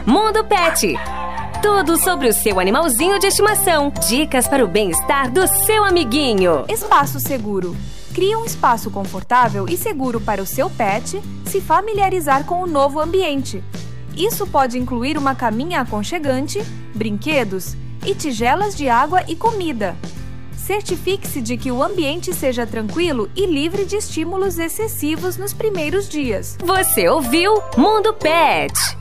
Mundo Pet. Tudo sobre o seu animalzinho de estimação. Dicas para o bem-estar do seu amiguinho. Espaço seguro. Crie um espaço confortável e seguro para o seu pet se familiarizar com o novo ambiente. Isso pode incluir uma caminha aconchegante, brinquedos e tigelas de água e comida. Certifique-se de que o ambiente seja tranquilo e livre de estímulos excessivos nos primeiros dias. Você ouviu Mundo Pet.